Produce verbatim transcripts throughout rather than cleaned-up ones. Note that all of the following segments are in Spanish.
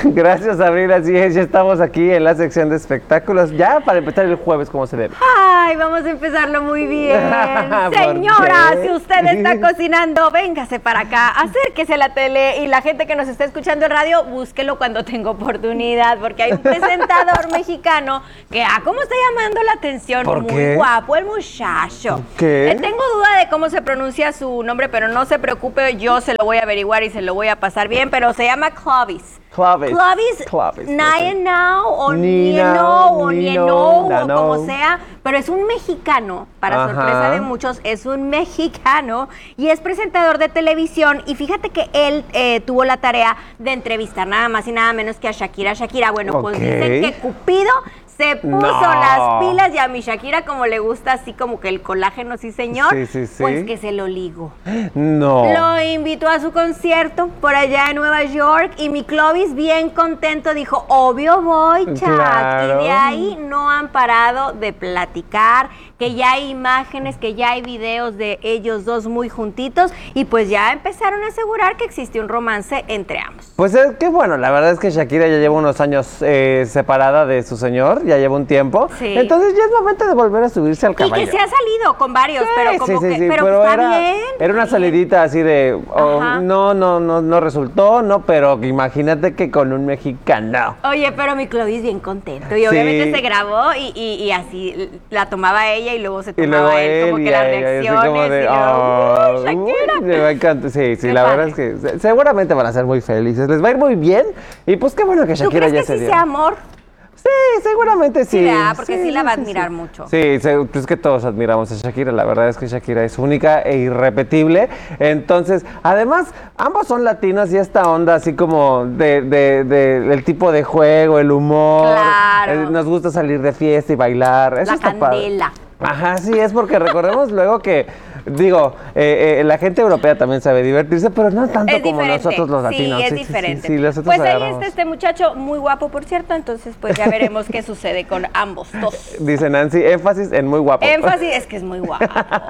Gracias, Abril, así es, ya estamos aquí en la sección de espectáculos, ya para empezar el jueves como se debe. Ay, vamos a empezarlo muy bien. Señora, si usted está cocinando, véngase para acá, acérquese a la tele y la gente que nos está escuchando en radio, búsquelo cuando tenga oportunidad, porque hay un presentador mexicano que, ah, ¿cómo está llamando la atención? ¿Por muy qué? guapo el muchacho. ¿Qué? Eh, tengo duda de cómo se pronuncia su nombre, pero no se preocupe, yo se lo voy a averiguar y se lo voy a pasar bien, pero se llama Clovis. Clovis. Clovis, Clovis. Nienau o Nina, Nieno o Nino, Nieno o Nano. como sea, pero es un mexicano, para Ajá. sorpresa de muchos, es un mexicano y es presentador de televisión y fíjate que él eh, tuvo la tarea de entrevistar nada más y nada menos que a Shakira. Shakira, bueno, pues Ok. dicen que Cupido se puso No. las pilas y a mi Shakira como le gusta así como que el colágeno, sí señor, Sí, sí, sí. pues que se lo ligó. No. Lo invitó a su concierto por allá en Nueva York y mi Clovis bien contento dijo, obvio voy, chat. Claro. Y de ahí no han parado de platicar, que ya hay imágenes, que ya hay videos de ellos dos muy juntitos y pues ya empezaron a asegurar que existe un romance entre ambos. Pues es que bueno, la verdad es que Shakira ya lleva unos años eh, separada de su señor, ya lleva un tiempo. Sí. Entonces ya es momento de volver a subirse al caballo. Y que se ha salido con varios, Sí, pero como sí, sí, que sí, pero, pero está era, bien. era una salidita así de, oh, Ajá. no, no, no, no resultó, no, pero imagínate que con un mexicano. Oye, pero mi Clovis bien contento y obviamente se grabó y, y, y así la tomaba ella y luego se Y tomaba luego él como él, que y las ahí, así reacciones como de, y luego, oh, ¡uy, Shakira! uy, me va a encantar. Sí, sí, Qué la padre. verdad es que se- seguramente van a ser muy felices, les va a ir muy bien y pues qué bueno que ¿Tú Shakira crees ya que se sí dio. sea amor? Sí, seguramente sí. Sí, ¿verdad? Porque sí la va a admirar sí. mucho. Sí, se- pues que todos admiramos a Shakira. La verdad es que Shakira es única e irrepetible. Entonces, además, ambos son latinos y esta onda así como de, de, de- el tipo de juego, el humor. Claro. eh, nos gusta salir de fiesta y bailar. Eso La está padre. candela. Ajá, sí, es porque recordemos luego que, digo, eh, eh, la gente europea también sabe divertirse, pero no tanto Es como diferente. nosotros los latinos. Sí, es Sí, sí, sí, diferente. sí, nosotros Pues ahí agarramos. está este muchacho muy guapo, por cierto, entonces pues ya veremos qué sucede con ambos dos. Dice Nancy, énfasis en muy guapo. Énfasis, es que es muy guapo.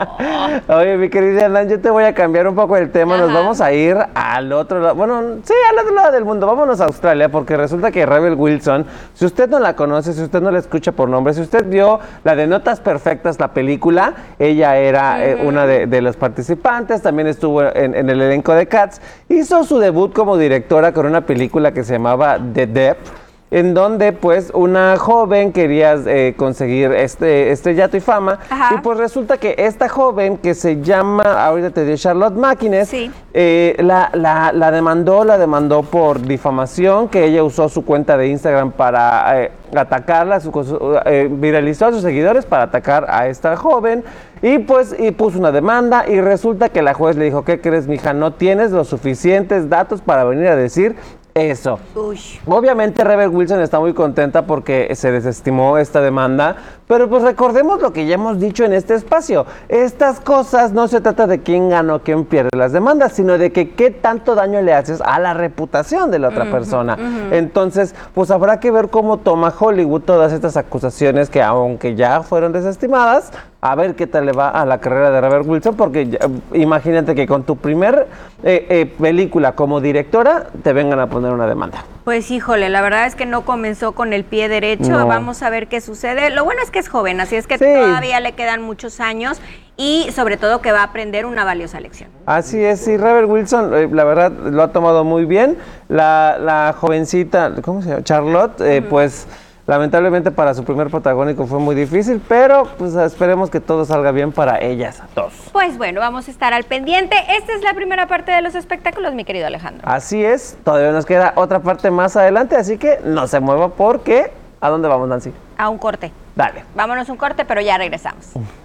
Oye, mi querida Hernán, yo te voy a cambiar un poco el tema. Nos Ajá. vamos a ir al otro lado. Bueno, sí, al otro lado del mundo. Vámonos a Australia, porque resulta que Rebel Wilson, si usted no la conoce, si usted no la escucha por nombre, si usted vio la de Notas Perfectas, la película, ella era eh, una de, de los participantes, también estuvo en, en el elenco de Cats. Hizo su debut como directora con una película que se llamaba The Depth, en donde pues una joven quería eh, conseguir este estrellato y fama. Ajá. Y pues resulta que esta joven que se llama, ahorita te digo, Charlotte Máquines, Sí. eh, la, la, la demandó, la demandó por difamación, que ella usó su cuenta de Instagram para eh, atacarla, su, su- eh, viralizó a sus seguidores para atacar a esta joven. Y pues y puso una demanda y resulta que la juez le dijo, ¿qué crees, mija? No tienes los suficientes datos para venir a decir eso. Uy. Obviamente Rebel Wilson está muy contenta porque se desestimó esta demanda, pero pues recordemos lo que ya hemos dicho en este espacio. Estas cosas no se trata de quién gana o quién pierde las demandas, sino de que qué tanto daño le haces a la reputación de la otra persona. Entonces, pues habrá que ver cómo toma Hollywood todas estas acusaciones que aunque ya fueron desestimadas, a ver qué tal le va a la carrera de Rebel Wilson, porque ya, imagínate que con tu primer eh, eh, película como directora te vengan a poner una demanda. Pues híjole, la verdad es que no comenzó con el pie derecho, No. vamos a ver qué sucede. Lo bueno es que es joven, así es que Sí. todavía le quedan muchos años y sobre todo que va a aprender una valiosa lección. Así es, sí, Rebel Wilson, eh, la verdad, lo ha tomado muy bien. La, la jovencita, ¿cómo se llama? Charlotte, eh, pues lamentablemente para su primer protagónico fue muy difícil, pero pues esperemos que todo salga bien para ellas dos. Pues bueno, vamos a estar al pendiente. Esta es la primera parte de los espectáculos, mi querido Alejandro. Así es, todavía nos queda otra parte más adelante, así que no se mueva porque... ¿A dónde vamos, Nancy? A un corte. Dale. Vámonos a un corte, pero ya regresamos.